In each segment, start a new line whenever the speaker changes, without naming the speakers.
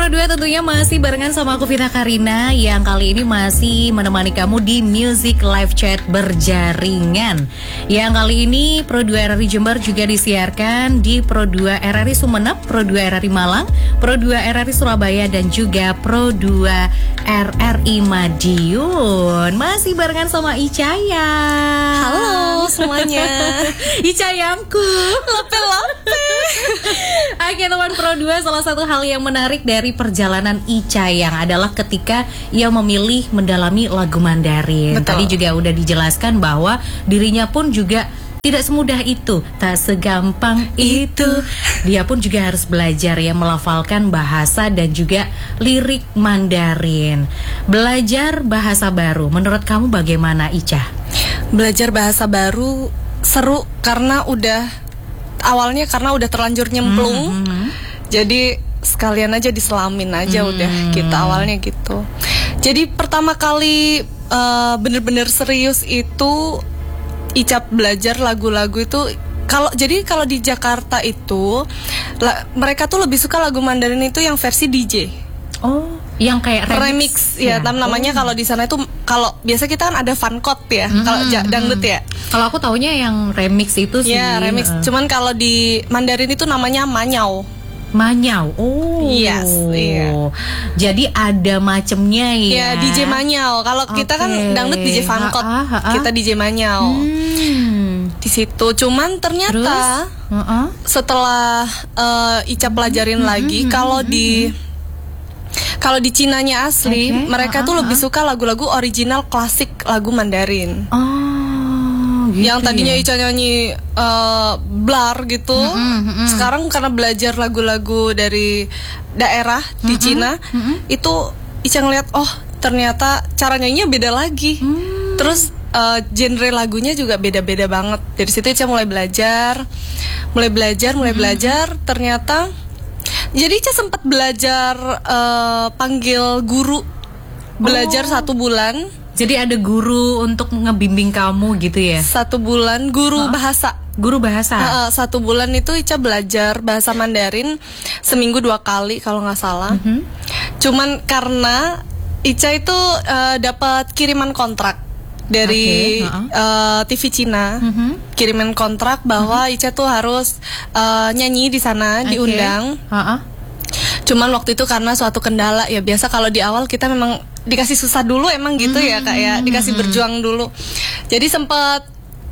Pro 2 tentunya masih barengan sama aku Vita Karina yang kali ini masih menemani kamu di Music Live Chat berjaringan. Yang kali ini Pro 2 RRI Jember juga disiarkan di Pro 2 RRI Sumeneb, Pro 2 RRI Malang, Pro 2 RRI Surabaya dan juga Pro 2 RRI Madiun. Masih barengan sama Icaya.
Halo semuanya.
Icayamku.
Lope-lope.
Oke teman Pro 2, salah satu hal yang menarik dari perjalanan Icayang adalah ketika ia memilih mendalami lagu Mandarin.
Betul.
Tadi juga udah dijelaskan bahwa dirinya pun juga tidak semudah itu, tak segampang itu. Dia pun juga harus belajar ya melafalkan bahasa dan juga lirik Mandarin. Belajar bahasa baru, menurut kamu bagaimana Ica?
Belajar bahasa baru seru karena awalnya udah terlanjur nyemplung. Jadi sekalian aja diselamin aja udah kita awalnya gitu. Jadi pertama kali bener-bener serius itu Ica belajar lagu-lagu itu kalau di Jakarta itu mereka tuh lebih suka lagu Mandarin itu yang versi DJ.
Oh, yang kayak remix
ya namanya. Kalau di sana itu kalau biasa kita kan ada fancot ya, kalau dangdut ya.
Kalau aku taunya yang remix itu sih.
Ya, remix. Cuman kalau di Mandarin itu namanya manyau.
Manyau, oh,
yes, iya.
Jadi ada macemnya ya.
Ya, DJ manyau. Kalau kita kan dangdut DJ fancot, kita DJ manyau. Di situ. Cuman ternyata setelah Ica pelajarin lagi, kalau di Cinanya asli, mereka tuh lebih suka lagu-lagu original klasik lagu Mandarin. Gitu yang tadinya Ica nyanyi blar gitu, sekarang karena belajar lagu-lagu dari daerah di Cina, itu Ica ngeliat, oh ternyata cara nyanyinya beda lagi. Terus genre lagunya juga beda-beda banget. Dari situ Ica mulai belajar. Ternyata jadi Ica sempat belajar panggil guru, belajar 1 bulan.
Jadi ada guru untuk ngebimbing kamu gitu ya?
1 bulan guru bahasa.
Guru bahasa?
1 bulan itu Ica belajar bahasa Mandarin seminggu 2 kali kalau nggak salah. Cuman karena Ica itu dapat kiriman kontrak dari TV Cina, kiriman kontrak bahwa Ica tuh harus nyanyi di sana, diundang. Cuman waktu itu karena suatu kendala ya, biasa kalau di awal kita memang dikasih susah dulu emang gitu ya Kak ya, dikasih berjuang dulu. Jadi sempat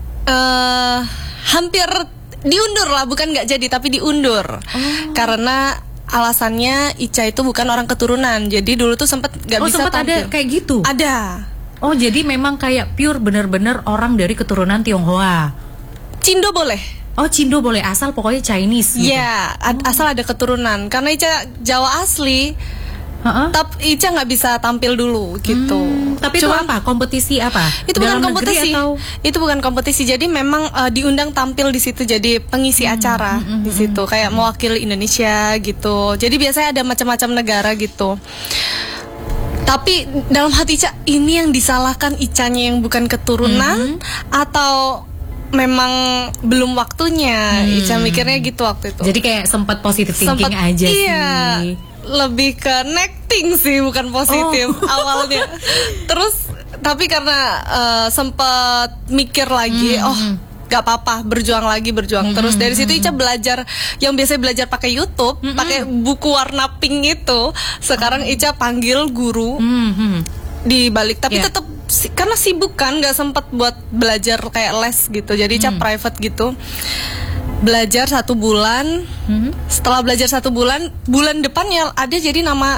hampir diundur lah, bukan nggak jadi tapi diundur. Karena alasannya Ica itu bukan orang keturunan, jadi dulu tuh sempat nggak bisa
sempat
tampil.
Ada kayak gitu?
Ada.
Oh jadi memang kayak pure bener-bener orang dari keturunan Tionghoa.
Cindo boleh.
Oh Cindo boleh, asal pokoknya Chinese gitu.
Iya, asal ada keturunan. Karena Ica Jawa asli, tapi Ica nggak bisa tampil dulu gitu.
Tapi itu apa? Kompetisi apa?
Itu bukan kompetisi. Itu bukan kompetisi. Jadi memang diundang tampil di situ jadi pengisi acara di situ, kayak mewakili Indonesia gitu. Jadi biasanya ada macam-macam negara gitu. Tapi dalam hati Ica, ini yang disalahkan Icanya yang bukan keturunan atau memang belum waktunya. Ica mikirnya gitu waktu itu.
Jadi kayak sempat positif thinking aja sih.
Iya, lebih ke necting sih, bukan positif awalnya. Terus tapi karena sempat mikir lagi, gak apa-apa, berjuang terus. Dari situ Ica belajar yang biasa belajar pakai YouTube, pakai buku warna pink itu. Sekarang Ica panggil guru di balik, tapi tetap karena sibuk kan, nggak sempat buat belajar kayak les gitu. Jadi Ica private gitu. Belajar 1 bulan. Setelah belajar 1 bulan, bulan depannya ada jadi nama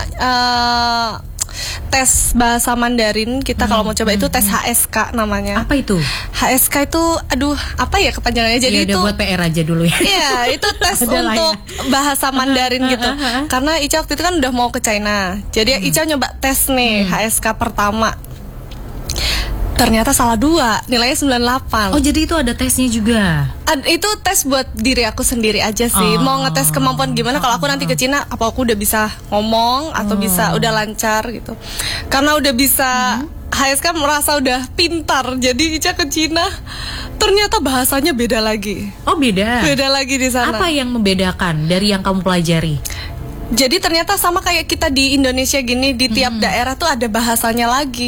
tes bahasa Mandarin kita kalau mau coba itu tes HSK namanya.
Apa itu?
HSK itu apa ya kepanjangannya? Jadi itu
buat PR aja dulu ya.
Iya, itu tes untuk bahasa Mandarin gitu. Karena Ica waktu itu kan udah mau ke China. Jadi Ica nyoba tes nih HSK pertama. Ternyata salah 2, nilainya 98.
Oh jadi itu ada tesnya juga?
Itu tes buat diri aku sendiri aja sih. Mau ngetes kemampuan gimana kalau aku nanti ke Cina, apa aku udah bisa ngomong atau bisa udah lancar gitu. Karena udah bisa HSK merasa udah pintar, jadi Ica ke Cina ternyata bahasanya beda lagi.
Oh beda?
Beda lagi di sana.
Apa yang membedakan dari yang kamu pelajari?
Jadi ternyata sama kayak kita di Indonesia gini, di tiap daerah tuh ada bahasanya lagi.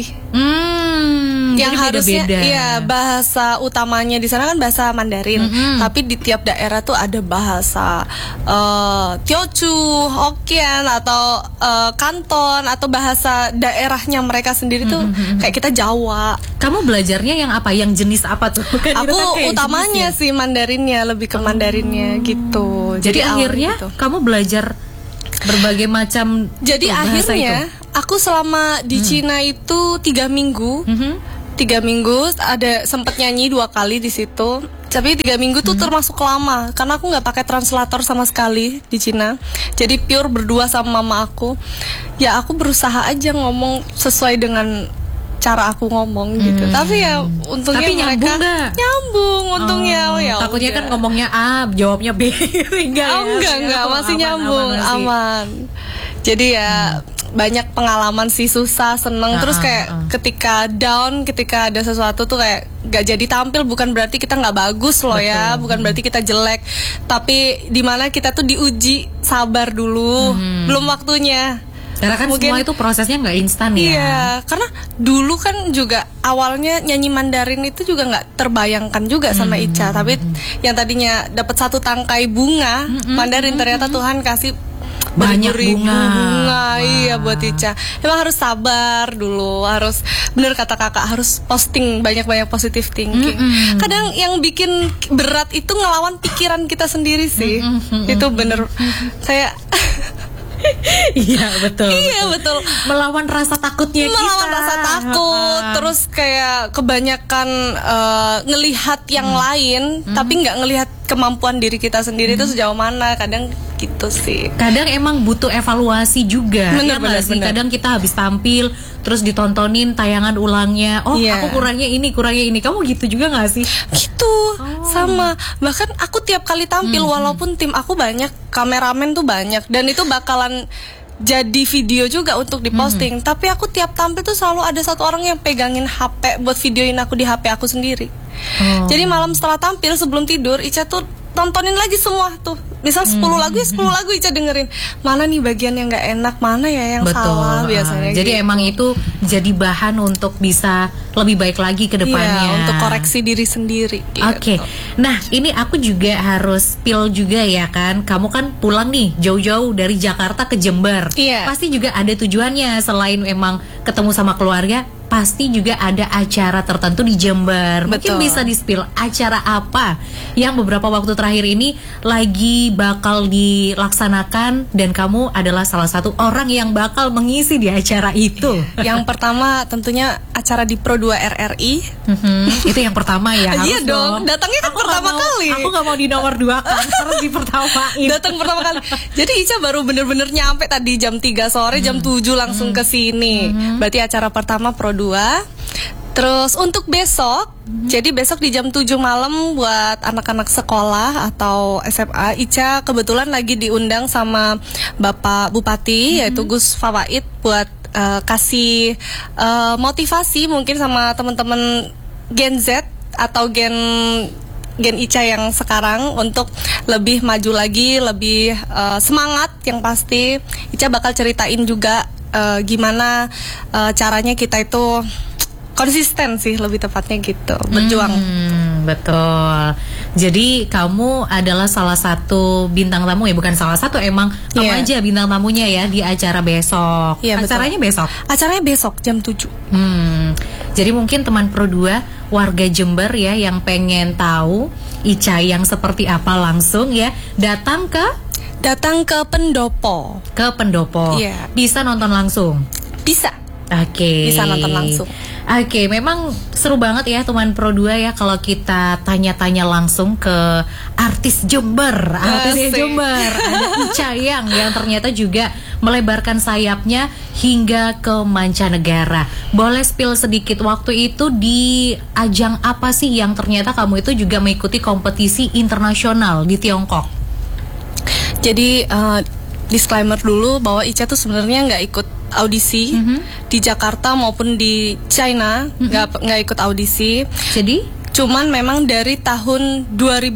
Yang
jadi
harusnya
beda-beda.
iya bahasa utamanya di sana kan bahasa Mandarin, tapi di tiap daerah tuh ada bahasa Teochew, Hokkien atau Kanton atau bahasa daerahnya mereka sendiri tuh kayak kita Jawa.
Kamu belajarnya yang apa? Yang jenis apa tuh? Kan itu
Aku
kan kayak
utamanya
jenis ya?
sih Mandarinnya, lebih ke Mandarinnya gitu.
Jadi
awalnya
akhirnya
gitu.
kamu belajar berbagai macam
Jadi
bahasa
akhirnya
itu?
aku selama di Cina itu 3 minggu. 3 minggu ada sempat nyanyi 2 kali di situ. Tapi 3 minggu tuh termasuk lama karena aku nggak pakai translator sama sekali di Cina. Jadi pure berdua sama mama aku. Ya aku berusaha aja ngomong sesuai dengan cara aku ngomong gitu. Tapi ya untungnya
Tapi nyambung
mereka
nggak?
nyambung untungnya. Ya
Takutnya
udah.
kan ngomongnya A, jawabnya B. Enggak ya?
Enggak, masih nyambung,
masih.
aman. Jadi ya banyak pengalaman sih, susah, seneng. Terus kayak ketika down, ketika ada sesuatu tuh kayak gak jadi tampil, bukan berarti kita nggak bagus loh ya, bukan berarti kita jelek, tapi dimana kita tuh diuji sabar dulu, belum waktunya.
Karena kan
Mungkin-
semua itu prosesnya nggak instan ya.
Iya, karena dulu kan juga awalnya nyanyi Mandarin itu juga nggak terbayangkan juga sama Ica. Tapi yang tadinya dapat 1 tangkai bunga Mandarin, ternyata Tuhan kasih
Banyak
beribu-ribu
bunga.
Iya buat Ica. Emang harus sabar dulu, harus bener kata kakak, harus posting banyak-banyak positive thinking. Kadang yang bikin berat itu ngelawan pikiran kita sendiri sih. Itu bener. Saya
Iya betul.
iya betul.
Melawan rasa takutnya kita.
Melawan rasa takut, terus kayak kebanyakan ngelihat yang lain, tapi nggak ngelihat kemampuan diri kita sendiri itu sejauh mana. Kadang gitu sih.
Kadang emang butuh evaluasi juga.
Bener,
Ya nggak
bener,
sih?
bener.
Kadang kita habis tampil terus ditontonin tayangan ulangnya. Oh,
Iya.
aku kurangnya ini. Kamu gitu juga nggak sih?
Gitu, sama. Bahkan aku tiap kali tampil, walaupun tim aku banyak, kameramen tuh banyak, dan itu bakalan jadi video juga untuk diposting. Tapi aku tiap tampil tuh selalu ada satu orang yang pegangin HP buat videoin aku di HP aku sendiri.
Oh.
Jadi malam setelah tampil sebelum tidur, Ica tuh tontonin lagi semua tuh. Misal 10 lagu ya 10 lagu Ica dengerin. Mana nih bagian yang nggak enak, mana ya yang salah biasanya.
Jadi
gitu.
emang itu jadi bahan untuk bisa lebih baik lagi ke depannya.
Iya, untuk koreksi diri sendiri gitu.
Oke, nah ini aku juga harus spill juga ya kan. Kamu kan pulang nih jauh-jauh dari Jakarta ke Jember.
Iya.
Pasti juga ada tujuannya selain emang ketemu sama keluarga. Pasti juga ada acara tertentu di Jember. Mungkin
Betul.
bisa di-spill acara apa yang beberapa waktu terakhir ini lagi bakal dilaksanakan dan kamu adalah salah satu orang yang bakal mengisi di acara itu.
Yang pertama tentunya acara di Pro 2 RRI.
Itu yang pertama ya.
Iya
harus
dong, datangnya kan
Aku nggak
pertama
mau-
kali.
Aku gak mau di nomor 2 kan, harus di pertamain.
Datang pertama kali. Jadi Ica baru bener-bener nyampe tadi jam 3 sore, jam 7 langsung ke sini. Berarti acara pertama Pro 2. Terus untuk besok, jadi besok di jam 7 malam buat anak-anak sekolah atau SMA, Ica kebetulan lagi diundang sama Bapak Bupati yaitu Gus Fawaid buat kasih motivasi mungkin sama teman-teman Gen Z atau Gen Ica yang sekarang untuk lebih maju lagi, lebih semangat. Yang pasti Ica bakal ceritain juga gimana caranya kita itu konsisten sih, lebih tepatnya gitu, berjuang.
Betul. Jadi kamu adalah salah satu bintang tamu ya, bukan salah satu, emang kamu
Iya.
aja bintang tamunya ya di acara besok.
Iya, betul.
Acaranya besok.
Acaranya besok jam 7.
Jadi mungkin teman Pro 2 warga Jember ya yang pengen tahu Ica yang seperti apa langsung ya datang
Datang ke Pendopo. Iya.
Bisa nonton langsung.
Bisa.
Oke.
Bisa nonton langsung.
Oke, memang seru banget ya teman Pro 2 ya kalau kita tanya-tanya langsung ke artis Jember, artis
Asik.
Jember. Ada Ica yang ternyata juga melebarkan sayapnya hingga ke mancanegara. Boleh spill sedikit, waktu itu di ajang apa sih yang ternyata kamu itu juga mengikuti kompetisi internasional di Tiongkok?
Jadi disclaimer dulu bahwa Ica tuh sebenarnya nggak ikut audisi di Jakarta maupun di China, nggak ikut audisi.
Jadi
Cuman memang dari tahun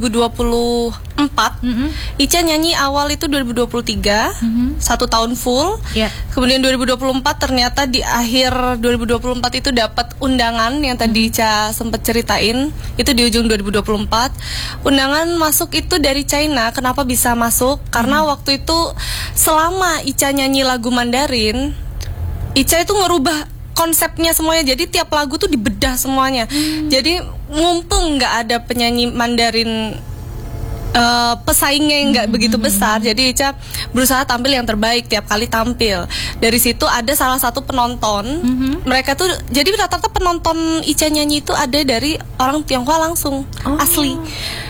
2024 Ica nyanyi awal itu 2023 1 tahun full.
Ya.
Kemudian 2024 ternyata di akhir 2024 itu dapat undangan yang tadi Ica sempat ceritain. Itu di ujung 2024. Undangan masuk itu dari China. Kenapa bisa masuk? Karena waktu itu selama Ica nyanyi lagu Mandarin, Ica itu ngerubah konsepnya semuanya, jadi tiap lagu tuh dibedah semuanya. Jadi mumpung nggak ada penyanyi Mandarin pesaingnya yang nggak begitu besar, jadi Ica berusaha tampil yang terbaik tiap kali tampil. Dari situ ada salah satu penonton, mereka tuh jadi rata-rata penonton Ica nyanyi itu ada dari orang Tionghoa langsung asli.